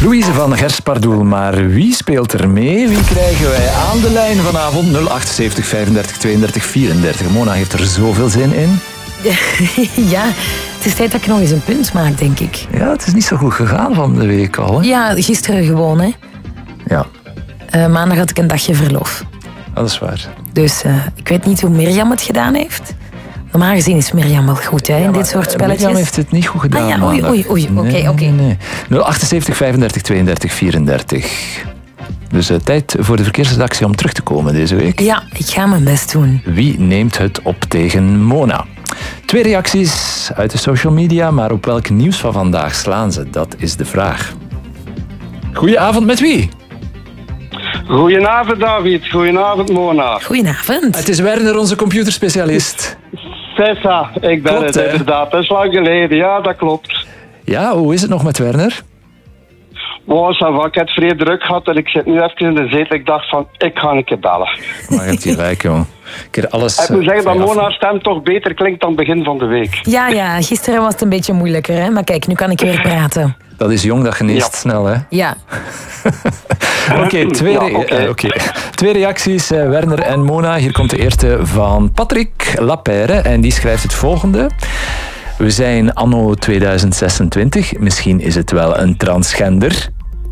Louise van Gerspardoel, maar wie speelt er mee? Wie krijgen wij aan de lijn vanavond? 078 35 32 34. Mona heeft er zoveel zin in. Ja, het is tijd dat ik nog eens een punt maak, denk ik. Ja, het is niet zo goed gegaan van de week al. Hè? Ja, gisteren gewoon, hè. Ja. Maandag had ik een dagje verlof. Dat is waar. Dus ik weet niet hoe Mirjam het gedaan heeft. Normaal gezien is Mirjam wel goed, hè, in dit soort spelletjes. Mirjam heeft het niet goed gedaan. Ah ja, oei. Oké. Nee. 078 35 32 34. Dus tijd voor de verkeersredactie om terug te komen deze week. Ja, ik ga mijn best doen. Wie neemt het op tegen Mona? 2 reacties uit de social media, maar op welk nieuws van vandaag slaan ze? Dat is de vraag. Goedenavond, met wie? Goedenavond, David. Goedenavond, Mona. Goedenavond. Het is Werner, onze computerspecialist. Tessa, ik ben Klopt, het hè? inderdaad. Dat is lang geleden, ja, dat klopt. Ja, hoe is het nog met Werner? Oh, ça va, ik heb het vrij druk gehad en ik zit nu even in de zetel. Ik dacht van, ik ga een keer bellen. Maar je hebt gelijk, joh. Alles, Ik moet zeggen dat Mona's stem toch beter klinkt dan begin van de week. Ja, gisteren was het een beetje moeilijker, hè. Maar kijk, nu kan ik weer praten. Dat is jong, dat geneest snel, hè? Ja. Oké, 2 reacties, Werner en Mona. Hier komt de eerste van Patrick Lapeyre en die schrijft het volgende. We zijn anno 2026. Misschien is het wel een transgender.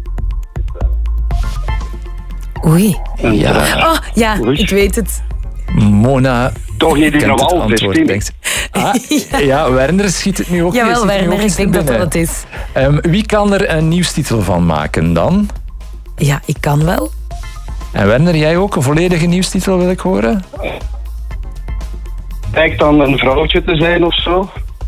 Oei. Ja. Oh, ja, ik weet het. Mona Toch niet die kent het normaal antwoord. is, Denkt, ja, Werner schiet het nu ook. Jawel, Werner, ik denk dat dat het is. Wie kan er een nieuwstitel van maken dan? Ja, ik kan wel. En Werner, jij ook? Een volledige nieuwstitel wil ik horen? Lijkt dan een vrouwtje te zijn of zo?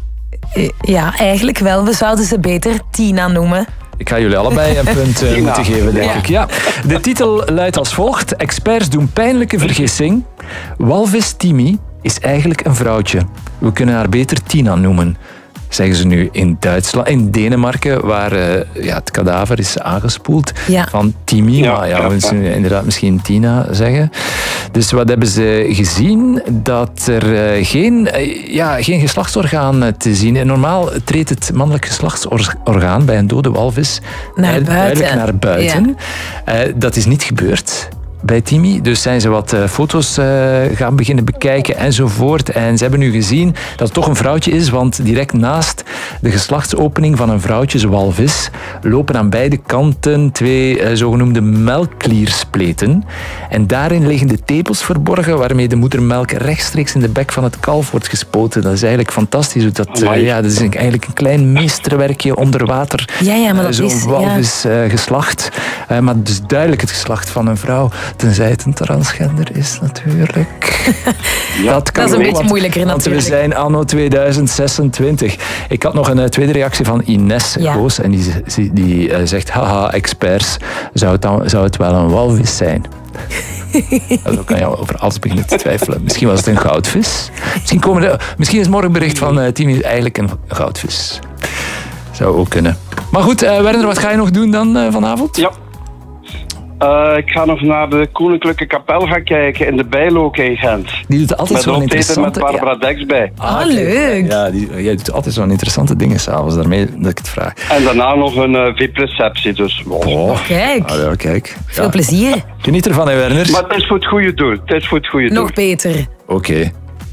Ja, eigenlijk wel. We zouden ze beter Tina noemen. Ik ga jullie allebei een punt moeten geven, denk ik. Ja. De titel luidt als volgt. Experts doen pijnlijke vergissing. Walvis Timmy is eigenlijk een vrouwtje. We kunnen haar beter Tina noemen. Zeggen ze nu in Duitsland, in Denemarken, waar het kadaver is aangespoeld van Timmy. Ja, maar we moeten inderdaad misschien Tina zeggen. Dus wat hebben ze gezien? Dat er geen geslachtsorgaan te zien is. Normaal treedt het mannelijk geslachtsorgaan bij een dode walvis duidelijk naar buiten. Ja. Dat is niet gebeurd bij Timmy. Dus zijn ze wat foto's gaan beginnen bekijken enzovoort. En ze hebben nu gezien dat het toch een vrouwtje is, want direct naast de geslachtsopening van een vrouwtjeswalvis lopen aan beide kanten 2 zogenoemde melkklierspleten. En daarin liggen de tepels verborgen waarmee de moedermelk rechtstreeks in de bek van het kalf wordt gespoten. Dat is eigenlijk fantastisch. Dat is eigenlijk een klein meesterwerkje onder water. Maar dat zo'n walvis geslacht. Maar dus duidelijk het geslacht van een vrouw. Tenzij het een transgender is, natuurlijk. Dat is een beetje moeilijker, natuurlijk. Want we zijn anno 2026. Ik had nog een tweede reactie van Ines Goos. En die zegt, haha, experts, zou het wel een walvis zijn? Zo kan je over alles beginnen te twijfelen. Misschien was het een goudvis. Misschien is morgen bericht van Timmy eigenlijk een goudvis. Zou ook kunnen. Maar goed, Werner, wat ga je nog doen dan vanavond? Ja. Ik ga nog naar de Koninklijke Kapel gaan kijken in de Bijlook in Gent. Die doet altijd zo'n interessante... Met Barbara Dex bij. Leuk. Ja, jij doet altijd zo'n interessante dingen s'avonds. Daarmee dat ik het vraag. En daarna nog een VIP-receptie. Dus, kijk. Kijk. Veel plezier. Geniet ervan, hè, Werner. Maar het is voor het goede doel. Nog beter. Oké.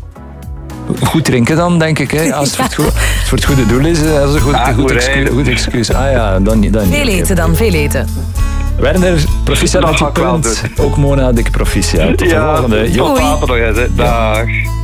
Goed drinken dan, denk ik. Hè? Als het voor het goede doel is, dat is een goed excuus. Dan niet. Veel eten dan, veel eten. Werner, proficiat met je punt. Ook Mona, dikke proficiat. Tot de volgende. Tot later nog eens. Dag.